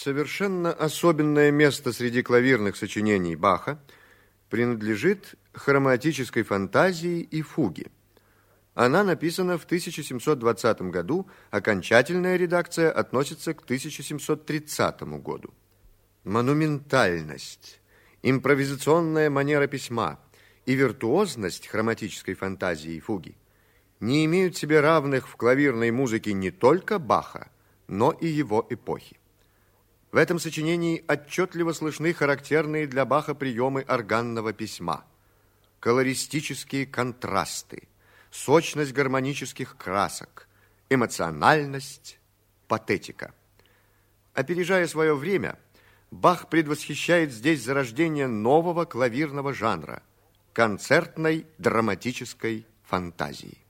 Совершенно особенное место среди клавирных сочинений Баха принадлежит хроматической фантазии и фуге. Она написана в 1720 году, окончательная редакция относится к 1730 году. Монументальность, импровизационная манера письма и виртуозность хроматической фантазии и фуги не имеют себе равных в клавирной музыке не только Баха, но и его эпохи. В этом сочинении отчетливо слышны характерные для Баха приемы органного письма, колористические контрасты, сочность гармонических красок, эмоциональность, патетика. Опережая свое время, Бах предвосхищает здесь зарождение нового клавирного жанра – концертной драматической фантазии.